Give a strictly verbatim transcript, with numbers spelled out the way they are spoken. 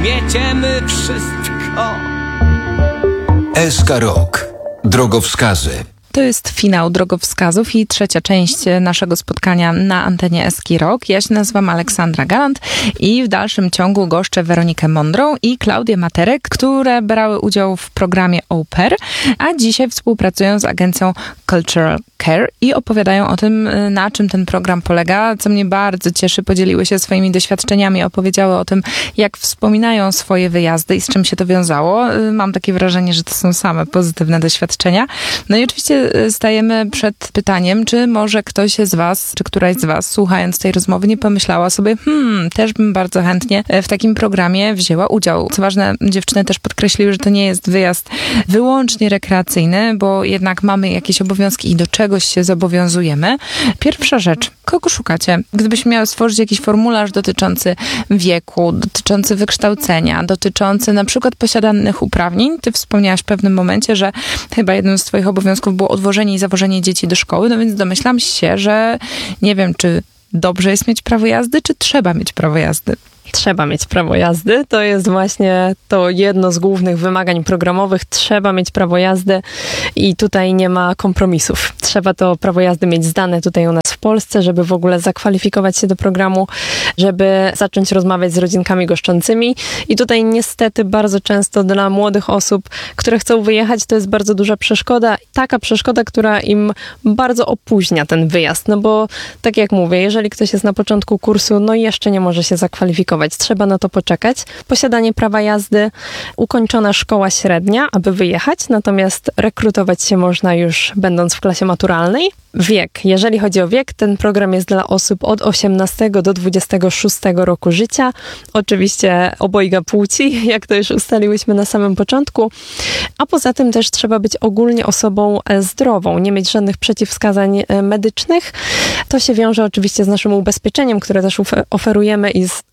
zmieciemy wszystko. S K Rock. Drogowskazy. To jest finał drogowskazów i trzecia część naszego spotkania na antenie S K Rock. Ja się nazywam Aleksandra Galant i w dalszym ciągu goszczę Weronikę Mądrą i Klaudię Materek, które brały udział w programie Au Pair, a dzisiaj współpracują z agencją Cultural Care i opowiadają o tym, na czym ten program polega, co mnie bardzo cieszy. Podzieliły się swoimi doświadczeniami, opowiedziały o tym, jak wspominają swoje wyjazdy i z czym się to wiązało. Mam takie wrażenie, że to są same pozytywne doświadczenia. No i oczywiście stajemy przed pytaniem, czy może ktoś z was, czy któraś z was, słuchając tej rozmowy, nie pomyślała sobie, hmm, też bym bardzo chętnie w takim programie wzięła udział. Co ważne, dziewczyny też podkreśliły, że to nie jest wyjazd wyłącznie rekreacyjny, bo jednak mamy jakieś obowiązki i do czegoś się zobowiązujemy. Pierwsza rzecz, kogo szukacie? Gdybyśmy miały stworzyć jakiś formularz dotyczący wieku, dotyczący wykształcenia, dotyczący na przykład posiadanych uprawnień. Ty wspomniałaś w pewnym momencie, że chyba jednym z twoich obowiązków było odwożenie i zawożenie dzieci do szkoły, no więc domyślam się, że nie wiem, czy dobrze jest mieć prawo jazdy, czy trzeba mieć prawo jazdy? Trzeba mieć prawo jazdy. To jest właśnie to jedno z głównych wymagań programowych. Trzeba mieć prawo jazdy i tutaj nie ma kompromisów. Trzeba to prawo jazdy mieć zdane tutaj u nas w Polsce, żeby w ogóle zakwalifikować się do programu, żeby zacząć rozmawiać z rodzinkami goszczącymi. I tutaj niestety bardzo często dla młodych osób, które chcą wyjechać, to jest bardzo duża przeszkoda. Taka przeszkoda, która im bardzo opóźnia ten wyjazd. No bo tak jak mówię, jeżeli ktoś jest na początku kursu, no jeszcze nie może się zakwalifikować. Trzeba na to poczekać. Posiadanie prawa jazdy, ukończona szkoła średnia, aby wyjechać, natomiast rekrutować się można już będąc w klasie maturalnej. Wiek. Jeżeli chodzi o wiek, ten program jest dla osób od osiemnastego do dwudziestego szóstego roku życia. Oczywiście obojga płci, jak to już ustaliłyśmy na samym początku. A poza tym też trzeba być ogólnie osobą zdrową, nie mieć żadnych przeciwwskazań medycznych. To się wiąże oczywiście z naszym ubezpieczeniem, które też oferujemy i z